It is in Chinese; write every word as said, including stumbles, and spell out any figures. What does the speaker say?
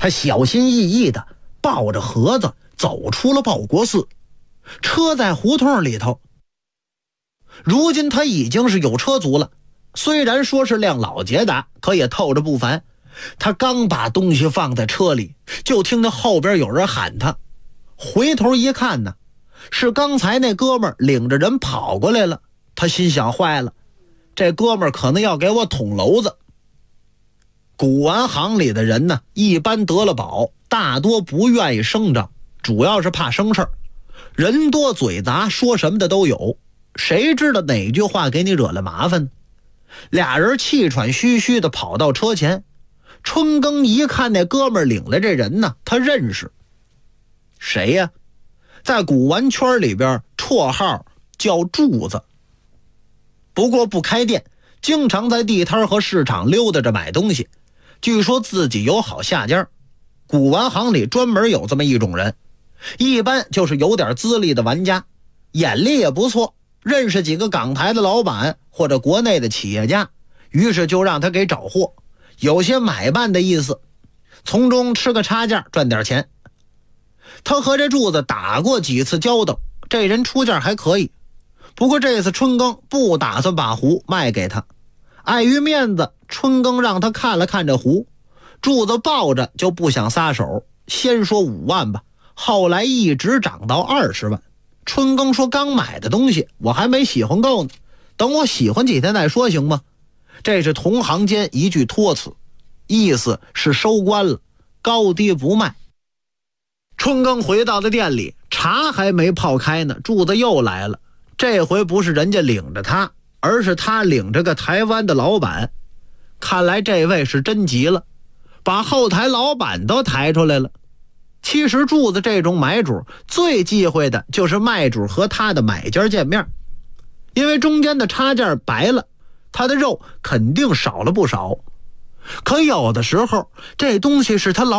他小心翼翼地抱着盒子走出了报国寺，车在胡同里头。如今他已经是有车族了，虽然说是辆老捷达，可也透着不凡。他刚把东西放在车里，就听到后边有人喊他，回头一看呢，是刚才那哥们儿领着人跑过来了。他心想坏了，这哥们儿可能要给我捅娄子。古玩行里的人呢，一般得了宝，大多不愿意声张，主要是怕生事儿。人多嘴杂，说什么的都有，谁知道哪句话给你惹了麻烦呢？俩人气喘吁吁地跑到车前，春耕一看那哥们儿领来这人呢，他认识。谁呀？在古玩圈里边绰号叫柱子，不过不开店，经常在地摊和市场溜达着买东西，据说自己有好下家。古玩行里专门有这么一种人，一般就是有点资历的玩家，眼力也不错，认识几个港台的老板或者国内的企业家，于是就让他给找货，有些买办的意思，从中吃个差价赚点钱。他和这柱子打过几次交道，这人出价还可以，不过这次春耕不打算把壶卖给他，碍于面子，春耕让他看了看这壶，柱子抱着就不想撒手，先说五万吧，后来一直涨到二十万。春耕说刚买的东西我还没喜欢够呢，等我喜欢几天再说行吗？这是同行间一句托词，意思是收官了，高低不卖。春耕回到了店里，茶还没泡开呢，柱子又来了。这回不是人家领着他，而是他领着个台湾的老板。看来这位是真急了，把后台老板都抬出来了。其实柱子这种买主最忌讳的就是卖主和他的买家见面，因为中间的差价白了，他的肉肯定少了不少。可有的时候这东西是他老